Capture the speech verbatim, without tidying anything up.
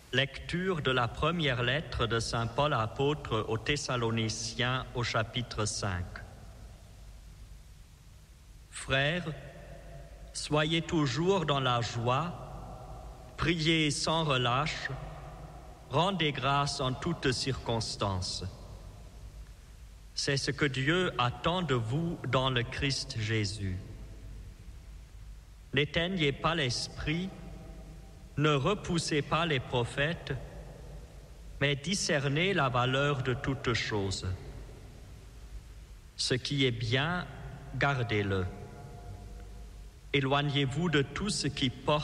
Lecture de la première lettre de saint Paul apôtre aux Thessaloniciens au chapitre cinq. Frères, soyez toujours dans la joie, priez sans relâche, rendez grâce en toutes circonstances. C'est ce que Dieu attend de vous dans le Christ Jésus. N'éteignez pas l'esprit, ne repoussez pas les prophètes, mais discernez la valeur de toutes choses. Ce qui est bien, gardez-le. Éloignez-vous de tout ce qui porte